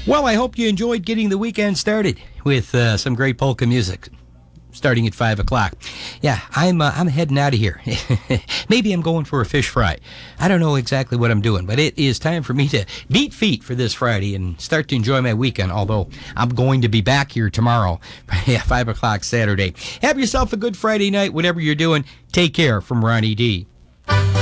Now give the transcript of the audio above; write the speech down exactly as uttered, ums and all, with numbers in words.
Well, I hope you enjoyed getting the weekend started with uh, some great polka music. Starting at five o'clock. Yeah, I'm uh, I'm heading out of here. Maybe I'm going for a fish fry. I don't know exactly what I'm doing, but it is time for me to beat feet for this Friday and start to enjoy my weekend, although I'm going to be back here tomorrow. Yeah, five o'clock Saturday. Have yourself a good Friday night, whatever you're doing. Take care from Ronnie D.